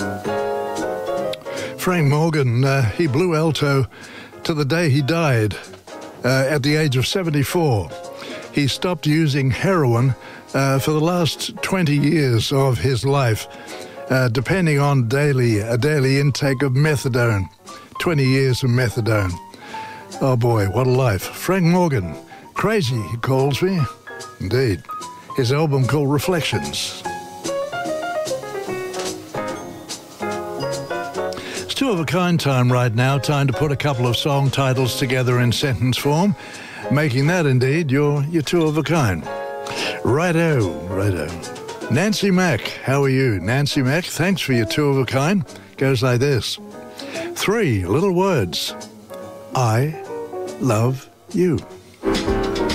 Frank Morgan, he blew alto to the day he died at the age of 74. He stopped using heroin for the last 20 years of his life, depending on a daily intake of methadone. 20 years of methadone. Oh boy, what a life. Frank Morgan, crazy, he calls me. Indeed. His album called Reflections. It's two-of-a-kind time right now. Time to put a couple of song titles together in sentence form, making that indeed your two-of-a-kind. Righto. Nancy Mack, how are you? Nancy Mack, thanks for your two-of-a-kind. Goes like this. 3 little words. I love you.